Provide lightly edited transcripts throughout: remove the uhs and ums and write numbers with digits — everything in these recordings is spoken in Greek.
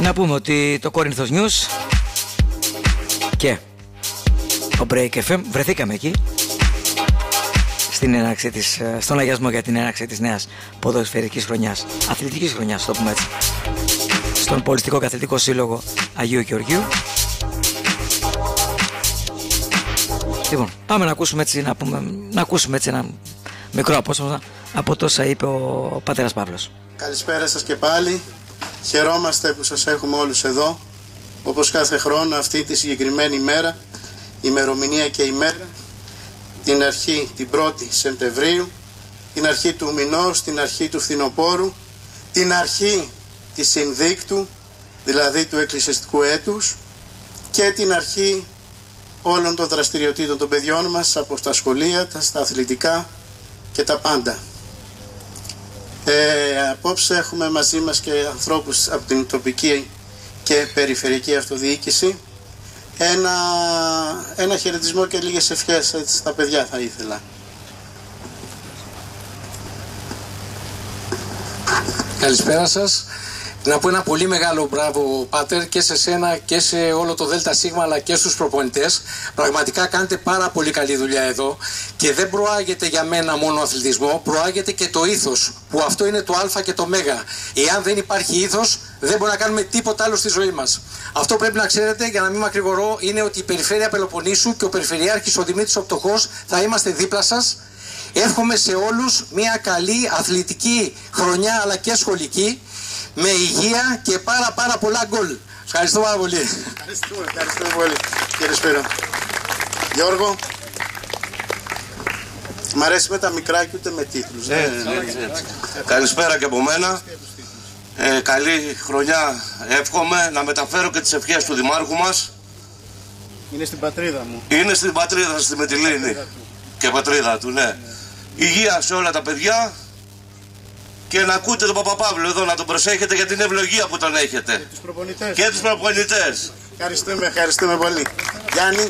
Να πούμε ότι το Κόρινθος News και ο Break FM βρεθήκαμε εκεί στην έναρξη της, στον αγιασμό για την έναρξη της νέας ποδοσφαιρικής χρονιάς, αθλητικής χρονιάς, το πούμε έτσι, στον Πολιστικό και Αθλητικό Σύλλογο Αγίου Γεωργίου. Λοιπόν, πάμε να ακούσουμε έτσι, να ακούσουμε έτσι ένα μικρό απόσπασμα από τόσα είπε ο πατέρας Παύλος. Καλησπέρα σας και πάλι. Χαιρόμαστε που σας έχουμε όλους εδώ. Όπως κάθε χρόνο αυτή τη συγκεκριμένη ημέρα, ημερομηνία και ημέρα, την αρχή την 1η Σεπτεμβρίου, την αρχή του μηνός, την αρχή του φθινοπόρου, την αρχή της συνδίκτου, δηλαδή του εκκλησιαστικού έτους, και την αρχή όλων των δραστηριοτήτων των παιδιών μας, από τα σχολεία, στα αθλητικά και τα πάντα. Απόψε έχουμε μαζί μας και ανθρώπους από την τοπική και περιφερειακή αυτοδιοίκηση. Ένα χαιρετισμό και λίγες ευχές στα παιδιά θα ήθελα. Καλησπέρα σας. Να πω ένα πολύ μεγάλο μπράβο, Πάτερ, και σε σένα και σε όλο το ΔΣ, αλλά και στους προπονητές. Πραγματικά κάνετε πάρα πολύ καλή δουλειά εδώ και δεν προάγεται για μένα μόνο ο αθλητισμό, προάγεται και το ήθος, που αυτό είναι το α και το μέγα. Εάν δεν υπάρχει ήθος, δεν μπορούμε να κάνουμε τίποτα άλλο στη ζωή μας. Αυτό πρέπει να ξέρετε, για να μην μακρηγορώ, είναι ότι η Περιφέρεια Πελοποννήσου και ο Περιφερειάρχης ο Δημήτρης ο Πτωχός θα είμαστε δίπλα σας. Εύχομαι σε όλους μια καλή αθλητική χρονιά, αλλά και σχολική, με υγεία και πάρα πολλά γκολ. Ευχαριστώ πάρα πολύ. Ευχαριστούμε πολύ, κύριε Σπύρο. Γιώργο, μ' αρέσει με τα μικρά και ούτε με τίτλους. Καλησπέρα και από μένα. Καλή χρονιά εύχομαι, να μεταφέρω και τις ευχές του Δημάρχου μας. Είναι στην πατρίδα μου. Είναι στην πατρίδα, στη Μετυλίνη. Και πατρίδα του, ναι. Υγεία σε όλα τα παιδιά. Και να ακούτε τον Παπαπαύλο εδώ, να τον προσέχετε για την ευλογία που τον έχετε. Και τους προπονητές. Και τους προπονητές. Ευχαριστούμε πολύ. Γιάννη,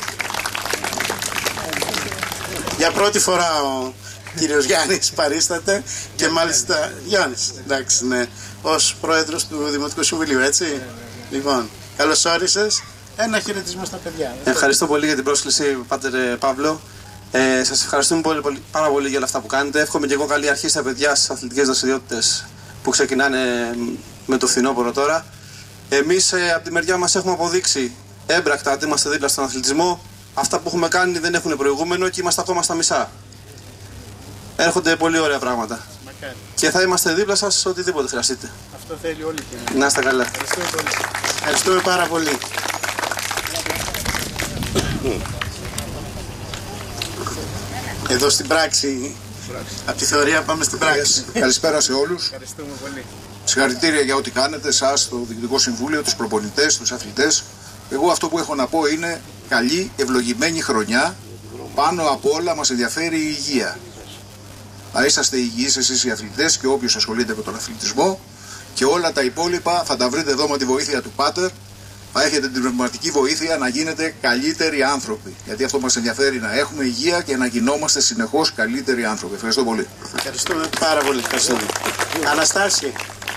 για πρώτη φορά ο κύριος Γιάννης παρίσταται και μάλιστα Γιάννης, εντάξει, ναι, ως πρόεδρος του Δημοτικού Συμβουλίου, έτσι. Λοιπόν, καλώς όρισες. Ένα χαιρετισμό στα παιδιά. Ευχαριστώ πολύ για την πρόσκληση, Πάτερ Παύλο. Σας ευχαριστούμε πάρα πολύ για όλα αυτά που κάνετε. Εύχομαι και εγώ καλή αρχή στα παιδιά στις αθλητικές δραστηριότητες που ξεκινάνε με το φθινόπωρο τώρα. Εμείς από τη μεριά μας έχουμε αποδείξει έμπρακτα ότι είμαστε δίπλα στον αθλητισμό. Αυτά που έχουμε κάνει δεν έχουν προηγούμενο και είμαστε ακόμα στα μισά. Έρχονται πολύ ωραία πράγματα. Μακάρι. Και θα είμαστε δίπλα σας οτιδήποτε χρειαστείτε. Αυτό θέλει όλη και να είστε καλά. Ευχαριστούμε πάρα πολύ. Εδώ στην πράξη, από τη θεωρία πάμε στην πράξη. Καλησπέρα σε όλους. Ευχαριστούμε πολύ. Συγχαρητήρια για ό,τι κάνετε, εσάς, το Διοικητικό Συμβούλιο, τους προπονητές, τους αθλητές. Εγώ αυτό που έχω να πω είναι καλή, ευλογημένη χρονιά. Πάνω απ' όλα μας ενδιαφέρει η υγεία. Να είσαστε υγιείς εσείς οι αθλητές και όποιος ασχολείται με τον αθλητισμό, και όλα τα υπόλοιπα θα τα βρείτε εδώ με τη βοήθεια του Πάτερ. Θα έχετε την πνευματική βοήθεια να γίνετε καλύτεροι άνθρωποι. Γιατί αυτό μας ενδιαφέρει, να έχουμε υγεία και να γινόμαστε συνεχώς καλύτεροι άνθρωποι. Ευχαριστώ πολύ. Ευχαριστούμε πάρα πολύ. Ευχαριστούμε. Αναστάση.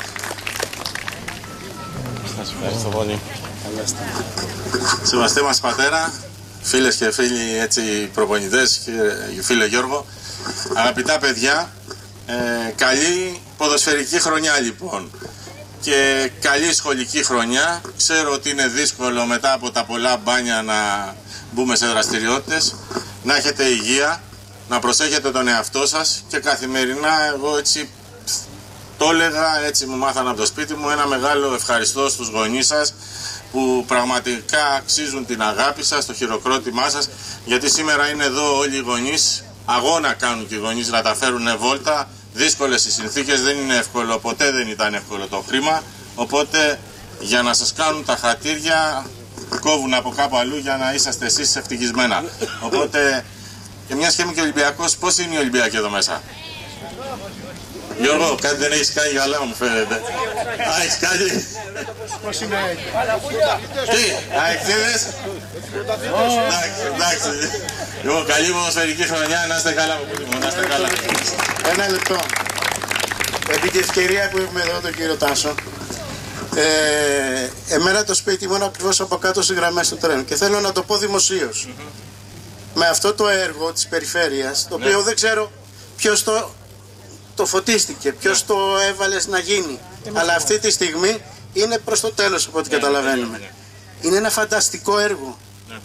Ευχαριστώ πολύ. Σεβαστέ μας πατέρα, φίλες και φίλοι έτσι προπονητές, φίλε Γιώργο, αγαπητά παιδιά, καλή ποδοσφαιρική χρονιά λοιπόν. Και καλή σχολική χρονιά. Ξέρω ότι είναι δύσκολο μετά από τα πολλά μπάνια να μπούμε σε δραστηριότητες. Να έχετε υγεία, να προσέχετε τον εαυτό σας και καθημερινά, εγώ έτσι το έλεγα, έτσι μου μάθανε από το σπίτι μου, ένα μεγάλο ευχαριστώ στους γονείς σας που πραγματικά αξίζουν την αγάπη σας, το χειροκρότημά σας, γιατί σήμερα είναι εδώ όλοι οι γονείς, αγώνα κάνουν και οι γονείς να τα φέρουν βόλτα. Δύσκολες οι συνθήκες, δεν είναι εύκολο, ποτέ δεν ήταν εύκολο το χρήμα, οπότε για να σας κάνουν τα χατήρια κόβουν από κάπου αλλού για να είσαστε εσείς ευτυχισμένα. Οπότε, και μιας και είμαι και Ολυμπιακός, πώς είναι η Ολυμπιακή εδώ μέσα? Γιώργο, κάτι δεν έχεις κάνει καλά μου φαίνεται. Α, έχεις κάνει? Πώς είναι? Τι, αεκτήδες? Εντάξει. Λοιπόν, καλή ποδοσφαιρική χρονιά, να είστε καλά, να είστε καλά. Ένα λεπτό. Επί τη ευκαιρία που έχουμε εδώ τον κύριο Τάσο, Εμένα το σπίτι μου είναι ακριβώς από κάτω στις γραμμές του τρένου και θέλω να το πω δημοσίως. Με αυτό το έργο της περιφέρειας, το οποίο δεν ξέρω ποιος το φωτίστηκε, ποιος το έβαλε να γίνει, αλλά αυτή τη στιγμή είναι προς το τέλος από ό,τι καταλαβαίνουμε. Είναι ένα φανταστικό έργο.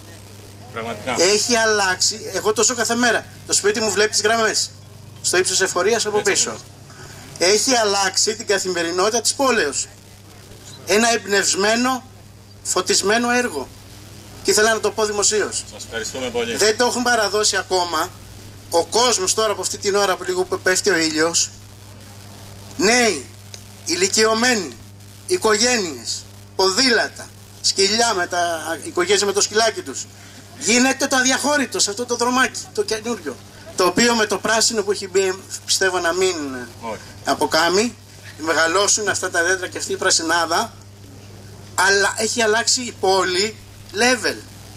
Έχει αλλάξει, εγώ το ζω κάθε μέρα. Το σπίτι μου βλέπει τις γραμμές, στο ύψος εφορίας από πίσω. Έχει αλλάξει την καθημερινότητα της πόλεως. Ένα εμπνευσμένο, φωτισμένο έργο. Και ήθελα να το πω δημοσίως. Σας ευχαριστούμε πολύ. Δεν το έχουν παραδώσει ακόμα. Ο κόσμος τώρα από αυτή την ώρα που λίγο πέφτει ο ήλιος, νέοι, ηλικιωμένοι, οικογένειες, ποδήλατα, σκυλιά με τα οικογένειες με το σκυλάκι τους. Γίνεται το αδιαχώρητο σε αυτό το δρομάκι, το καινούριο. Το οποίο με το πράσινο που έχει μπει, πιστεύω να μην αποκάμει, μεγαλώσουν αυτά τα δέντρα και αυτή η πρασινάδα, αλλά έχει αλλάξει η πόλη level.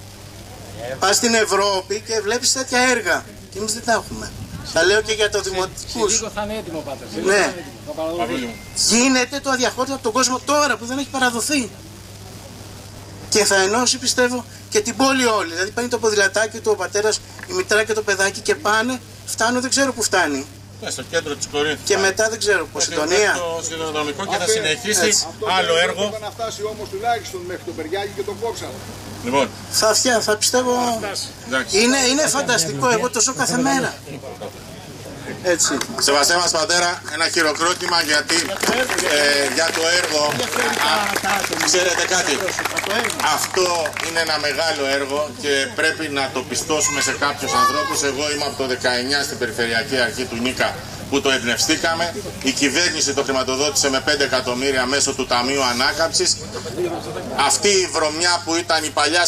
Πας στην Ευρώπη και βλέπεις τέτοια έργα και εμείς δεν τα έχουμε. Τα λέω και για το δημοτικούς. Θα είναι έτοιμο, Πάτερ. Ναι. Γίνεται το αδιαχώρητο από τον κόσμο τώρα που δεν έχει παραδοθεί. Και θα ενώσει, πιστεύω, και την πόλη όλη. Δηλαδή παίρνει το ποδηλατάκι του ο πατέρας, η μητέρα και το παιδάκι και πάνε, φτάνουν δεν ξέρω που φτάνει. Στο κέντρο της Κορίνθου. Και μετά δεν ξέρω πώς συντονία. Το σιδηροδρομικό και θα συνεχίσει άλλο έργο. Να φτάσει όμως τουλάχιστον μέχρι το Περιάκι και τον Κόξαρο. Λοιπόν. Θα πιστεύω. Είναι φανταστικό. Εγώ το ζω κάθε μέρα. Έτσι. Σεβαστέ μας πατέρα, ένα χειροκρότημα γιατί για το έργο. Ξέρετε κάτι, αυτό είναι ένα μεγάλο έργο και πρέπει να το πιστώσουμε σε κάποιους ανθρώπους. Εγώ είμαι από το 19 στην Περιφερειακή Αρχή του Νίκα που το εμπνευστήκαμε. Η κυβέρνηση το χρηματοδότησε με 5 εκατομμύρια μέσω του Ταμείου Ανάκαμψης. Αυτή η βρωμιά που ήταν η παλιά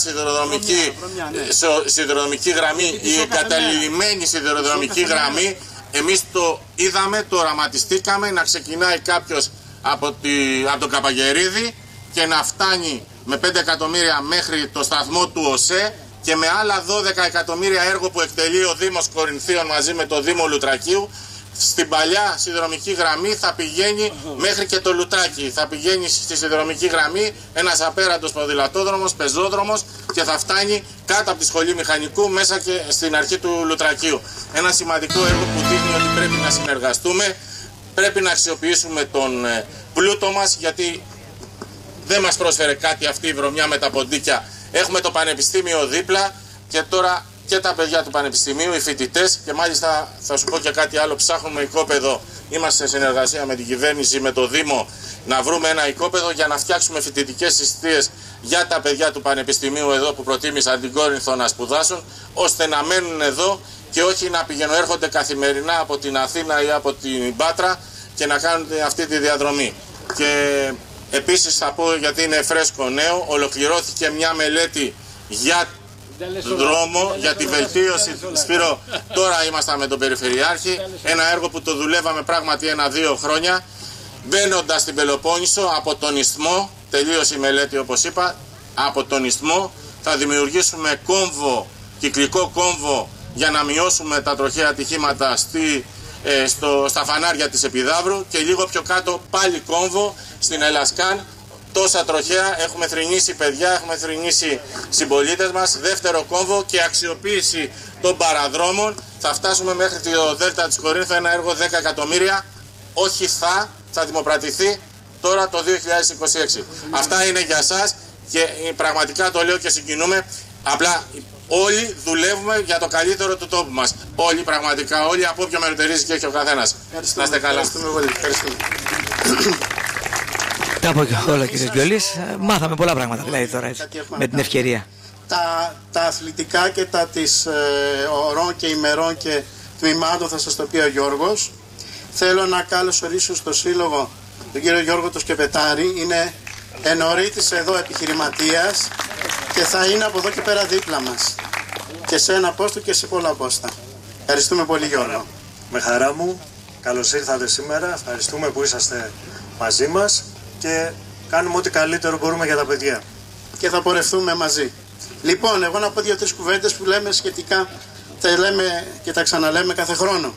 σιδηροδρομική γραμμή, η εγκαταλειμμένη σιδηροδρομική γραμμή, εμείς το είδαμε, το οραματιστήκαμε να ξεκινάει κάποιος από τον Καπαγερίδη και να φτάνει με 5 εκατομμύρια μέχρι το σταθμό του ΟΣΕ και με άλλα 12 εκατομμύρια έργο που εκτελεί ο Δήμος Κορινθίων μαζί με το Δήμο Λουτρακίου. Στην παλιά σιδηροδρομική γραμμή θα πηγαίνει μέχρι και το Λουτράκι. Θα πηγαίνει στη σιδηροδρομική γραμμή ένας απέραντος ποδηλατόδρομος, πεζόδρομος και θα φτάνει κάτω από τη Σχολή Μηχανικού μέσα και στην αρχή του Λουτρακίου. Ένα σημαντικό έργο που δείχνει ότι πρέπει να συνεργαστούμε, πρέπει να αξιοποιήσουμε τον πλούτο μας, γιατί δεν μας πρόσφερε κάτι αυτή η βρωμιά με τα ποντίκια. Έχουμε το Πανεπιστήμιο δίπλα και τώρα και τα παιδιά του Πανεπιστημίου, οι φοιτητές, και μάλιστα θα σου πω και κάτι άλλο, ψάχνουμε οικόπεδο. Είμαστε σε συνεργασία με την κυβέρνηση, με το Δήμο, να βρούμε ένα οικόπεδο για να φτιάξουμε φοιτητικές ειστείες για τα παιδιά του Πανεπιστημίου εδώ που προτίμησαν την Κόρινθο να σπουδάσουν, ώστε να μένουν εδώ και όχι να πηγαίνουν, έρχονται καθημερινά από την Αθήνα ή από την Πάτρα και να κάνουν αυτή τη διαδρομή. Και επίσης θα πω, γιατί είναι φρέσκο νέο, ολοκληρώθηκε μια μελέτη για δρόμο, για τη βελτίωση. Σπύρο, τώρα ήμασταν με τον Περιφερειάρχη, ένα έργο που το δουλεύαμε πράγματι 1-2 χρόνια, μπαίνοντας στην Πελοπόννησο από τον Ισθμό, τελείωσε η μελέτη όπως είπα, από τον Ισθμό θα δημιουργήσουμε κόμβο, κυκλικό κόμβο για να μειώσουμε τα τροχαία ατυχήματα στα φανάρια της Επιδαύρου και λίγο πιο κάτω πάλι κόμβο στην Ελασκάν. Τόσα τροχαία, έχουμε θρηνήσει παιδιά, έχουμε θρηνήσει συμπολίτες μας, δεύτερο κόμβο και αξιοποίηση των παραδρόμων. Θα φτάσουμε μέχρι το Δέλτα της Κορίνθου, ένα έργο 10 εκατομμύρια, όχι θα δημοπρατηθεί τώρα το 2026. Αυτά είναι για σας και πραγματικά το λέω και συγκινούμε, απλά όλοι δουλεύουμε για το καλύτερο του τόπου μας. Όλοι πραγματικά, όλοι από όποιο μεροτερίζει και έχει ο καθένας. Να είστε καλά. Τα από όλα κύριε Γκιολής, μάθαμε πολλά πράγματα δηλαδή τώρα έτσι, με την ευκαιρία. Τα αθλητικά και τα της ωρών και ημερών και τμήματων θα σας το πει ο Γιώργος. Θέλω να καλωσορίσω στο σύλλογο τον κύριο Γιώργο το Σκεπετάρη, είναι ενορίτης εδώ επιχειρηματίας και θα είναι από εδώ και πέρα δίπλα μας. Και σε ένα πόστο και σε πολλά πόστα. Ευχαριστούμε πολύ Γιώργο. Με χαρά μου, καλώς ήρθατε σήμερα, ευχαριστούμε που είσαστε μαζί μας και κάνουμε ό,τι καλύτερο μπορούμε για τα παιδιά. Και θα πορευτούμε μαζί. Λοιπόν, εγώ να πω 2-3 κουβέντες που λέμε σχετικά, τα λέμε και τα ξαναλέμε κάθε χρόνο.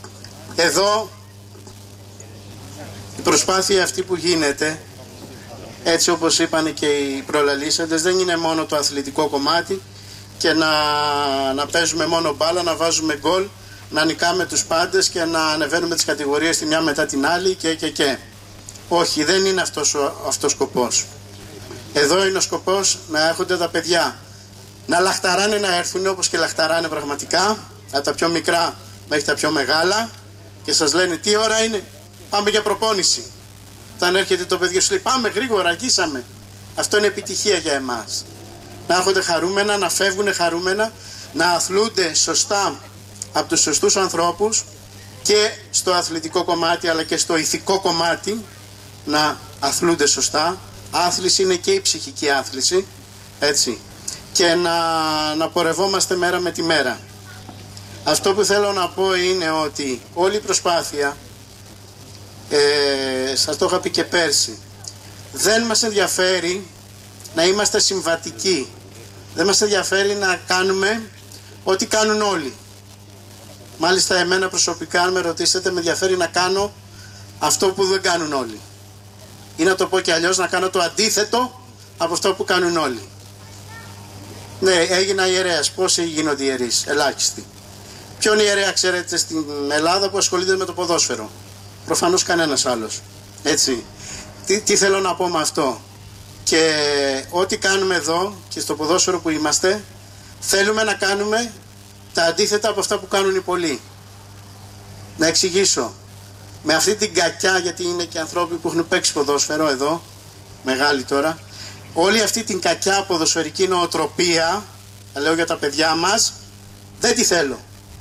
Εδώ η προσπάθεια αυτή που γίνεται Έτσι όπως είπαν και οι προλαλήσαντες, δεν είναι μόνο το αθλητικό κομμάτι και να παίζουμε μόνο μπάλα, να βάζουμε γκολ, να νικάμε τους πάντες και να ανεβαίνουμε τις κατηγορίες τη μια μετά την άλλη και. Όχι, δεν είναι αυτός ο σκοπός. Εδώ είναι ο σκοπός να έρχονται τα παιδιά, να λαχταράνε, να έρθουν όπως και λαχταράνε πραγματικά, από τα πιο μικρά μέχρι τα πιο μεγάλα, και σας λένε τι ώρα είναι, πάμε για προπόνηση. Όταν έρχεται το παιδί σου λέει πάμε γρήγορα, αργήσαμε. Αυτό είναι επιτυχία για εμάς. Να έρχονται χαρούμενα, να φεύγουν χαρούμενα, να αθλούνται σωστά από τους σωστούς ανθρώπους και στο αθλητικό κομμάτι αλλά και στο ηθικό κομμάτι να αθλούνται σωστά. Άθληση είναι και η ψυχική άθληση, έτσι, και να πορευόμαστε μέρα με τη μέρα. Αυτό που θέλω να πω είναι ότι όλη η προσπάθεια, σας το είχα πει και πέρσι, δεν μας ενδιαφέρει να είμαστε συμβατικοί, δεν μας ενδιαφέρει να κάνουμε ό,τι κάνουν όλοι. Μάλιστα εμένα προσωπικά, αν με ρωτήσετε, με ενδιαφέρει να κάνω αυτό που δεν κάνουν όλοι, ή να το πω και αλλιώς, να κάνω το αντίθετο από αυτό που κάνουν όλοι. Ναι, έγινα ιερέας. Πόσοι γίνονται ιερείς? Ελάχιστοι. Ποιον ιερέα ξέρετε στην Ελλάδα που ασχολείται με το ποδόσφαιρο? Προφανώς κανένας άλλος. Έτσι. Τι θέλω να πω με αυτό? Και ό,τι κάνουμε εδώ και στο ποδόσφαιρο που είμαστε, θέλουμε να κάνουμε τα αντίθετα από αυτά που κάνουν οι πολλοί. Να εξηγήσω. Με αυτή την κακιά, γιατί είναι και ανθρώποι που έχουν παίξει ποδόσφαιρο εδώ, μεγάλοι τώρα, όλη αυτή την κακιά ποδοσφαιρική νοοτροπία, θα λέω για τα παιδιά μας, δεν τη θέλω.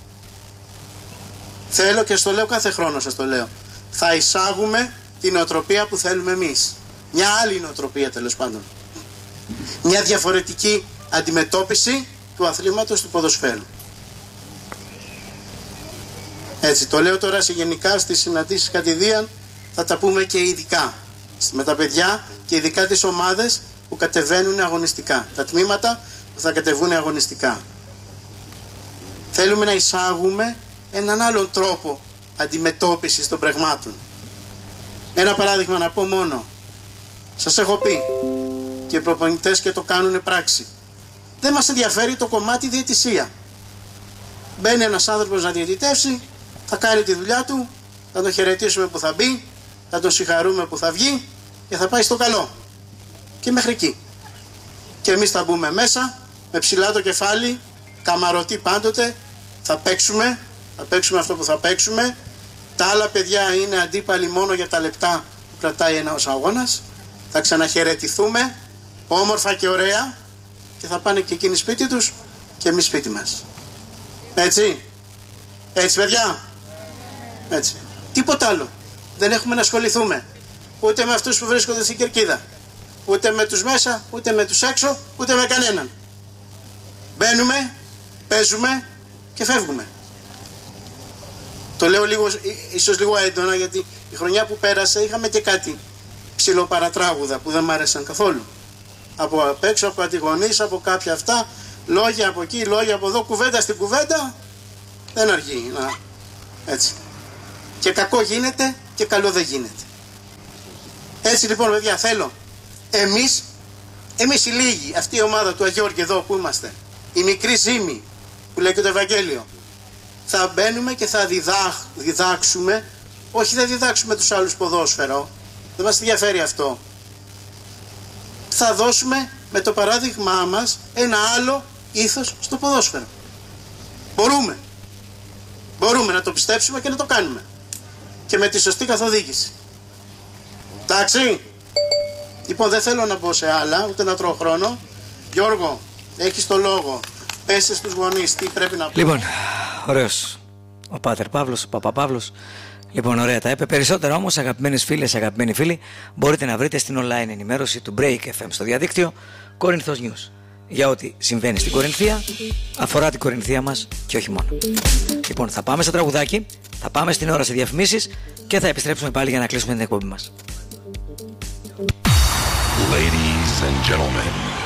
Θέλω, και στο λέω κάθε χρόνο, σας το λέω, θα εισάγουμε την νοοτροπία που θέλουμε εμείς. Μια άλλη νοοτροπία, τέλος πάντων. Μια διαφορετική αντιμετώπιση του αθλήματος του ποδοσφαίρου. Έτσι, το λέω τώρα σε γενικά στις συναντήσεις κατηδίαν, θα τα πούμε και ειδικά με τα παιδιά και ειδικά τις ομάδες που κατεβαίνουν αγωνιστικά, τα τμήματα που θα κατεβούν αγωνιστικά. Θέλουμε να εισάγουμε έναν άλλον τρόπο αντιμετώπισης των πραγμάτων. Ένα παράδειγμα να πω μόνο. Σας έχω πει, και οι προπονητές και το κάνουν πράξη, δεν μας ενδιαφέρει το κομμάτι διαιτησία. Μπαίνει ένας άνθρωπος να διαιτητεύσει, θα κάνει τη δουλειά του, θα τον χαιρετήσουμε που θα μπει, θα τον συγχαρούμε που θα βγει και θα πάει στο καλό. Και μέχρι εκεί. Και εμείς θα μπούμε μέσα, με ψηλά το κεφάλι, καμαρωτή πάντοτε, θα παίξουμε αυτό που θα παίξουμε. Τα άλλα παιδιά είναι αντίπαλοι μόνο για τα λεπτά που κρατάει ένας αγώνας. Θα ξαναχαιρετηθούμε, όμορφα και ωραία, και θα πάνε και εκείνοι σπίτι τους και εμείς σπίτι μας. Έτσι. Έτσι, παιδιά. Έτσι. Τίποτα άλλο. Δεν έχουμε να ασχοληθούμε. Ούτε με αυτούς που βρίσκονται στην κερκίδα. Ούτε με τους μέσα, ούτε με τους έξω, ούτε με κανέναν. Μπαίνουμε, παίζουμε και φεύγουμε. Το λέω ίσως λίγο έντονα, γιατί η χρονιά που πέρασε είχαμε και κάτι ψιλοπαρατράγουδα που δεν μ' άρεσαν καθόλου. Από απ' έξω, από αντιγονείς, από κάποια αυτά, λόγια από εκεί, λόγια από εδώ, κουβέντα στην κουβέντα, δεν αργεί. Έτσι. Και κακό γίνεται και καλό δεν γίνεται. Έτσι λοιπόν, παιδιά, θέλω εμείς οι λίγοι, αυτή η ομάδα του Αγιώργη εδώ που είμαστε, η μικρή ζύμη που λέει και το Ευαγγέλιο, θα μπαίνουμε και θα διδάξουμε, όχι θα διδάξουμε τους άλλους ποδόσφαιρο, δεν μας ενδιαφέρει αυτό. Θα δώσουμε με το παράδειγμά μας ένα άλλο ήθος στο ποδόσφαιρο. Μπορούμε να το πιστέψουμε και να το κάνουμε. Και με τη σωστή καθοδήγηση. Εντάξει. Λοιπόν, δεν θέλω να μπω σε άλλα, ούτε να τρώω χρόνο. Γιώργο, έχεις το λόγο. Πέσε στους γονείς τι πρέπει να πω. Λοιπόν, ωραίος ο Πάτερ Παύλος, ο Παπαπαύλος. Λοιπόν, ωραία τα είπε. Περισσότερα όμως, αγαπημένες φίλες, αγαπημένοι φίλοι, μπορείτε να βρείτε στην online ενημέρωση του Break FM στο διαδίκτυο Κορινθός News. Για ό,τι συμβαίνει στην Κορινθία, αφορά την Κορινθία μας και όχι μόνο. Λοιπόν, θα πάμε στο τραγουδάκι, θα πάμε στην ώρα σε διαφημίσεις και θα επιστρέψουμε πάλι για να κλείσουμε την εκπομπή μας. Ladies and gentlemen,